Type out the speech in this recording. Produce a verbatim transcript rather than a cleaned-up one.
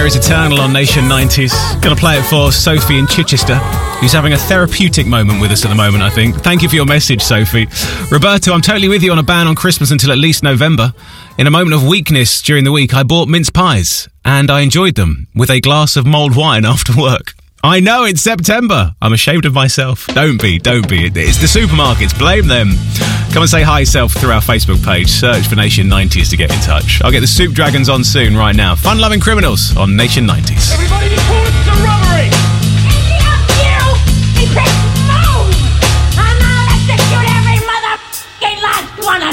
There is Eternal on Nation nineties. Gonna play it for Sophie in Chichester, who's having a therapeutic moment with us at the moment, I think. Thank you for your message, Sophie. Roberto, I'm totally with you on a ban on Christmas until at least November. In a moment of weakness during the week, I bought mince pies, and I enjoyed them with a glass of mulled wine after work. I know, it's September. I'm ashamed of myself. Don't be, don't be. It's the supermarkets. Blame them. Come and say hi yourself through our Facebook page. Search for Nation nineties to get in touch. I'll get the Soup Dragons on soon right now. Fun-loving criminals on Nation nineties. Everybody